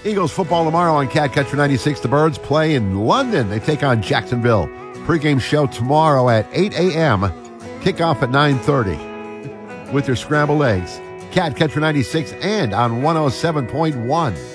Eagles football tomorrow on Cat Catcher 96. The Birds play in London. They take on Jacksonville. Pregame show tomorrow at 8 a.m. Kickoff at 9:30 with your scrambled eggs. Cat Catcher 96 and on 107.1.